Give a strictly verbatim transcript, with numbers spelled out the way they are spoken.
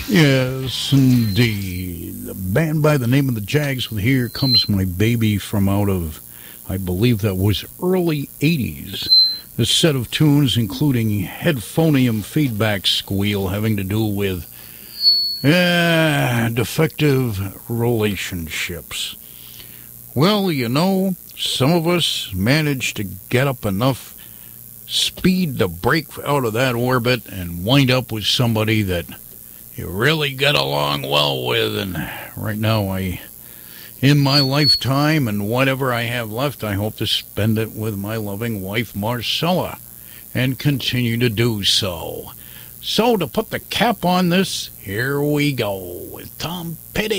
Yes, indeed. A band by the name of the Jags with Here Comes My Baby from out of, I believe that was early eighties. A set of tunes including Headphonium Feedback Squeal having to do with uh, defective relationships. Well, you know, some of us managed to get up enough speed to break out of that orbit and wind up with somebody that you really get along well with. And right now, I, in my lifetime and whatever I have left, I hope to spend it with my loving wife, Marcella, and continue to do so. So, to put the cap on this, here we go with Tom Petty.